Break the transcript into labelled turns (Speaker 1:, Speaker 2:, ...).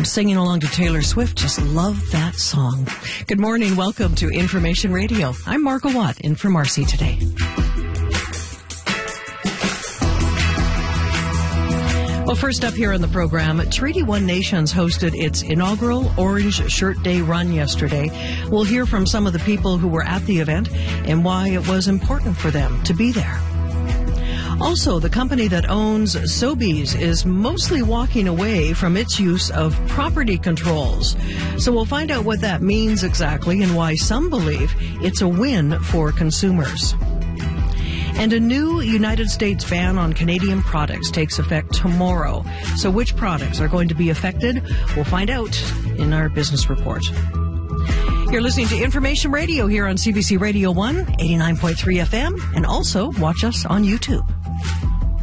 Speaker 1: Singing along to Taylor Swift. Just love that song. Good morning. Welcome to Information Radio. I'm Margo Watt, in for Marcy today. Well, first up here on the program, Treaty One Nations hosted its inaugural Orange Shirt Day run yesterday. We'll hear from some of the people who were at the event and why it was important for them to be there. Also, the company that owns Sobeys is mostly walking away from its use of property controls. So we'll find out what that means exactly and why some believe it's a win for consumers. And a new United States ban on Canadian products takes effect tomorrow. So which products are going to be affected? We'll find out in our business report. You're listening to Information Radio here on CBC Radio 1, 89.3 FM, and also watch us on YouTube.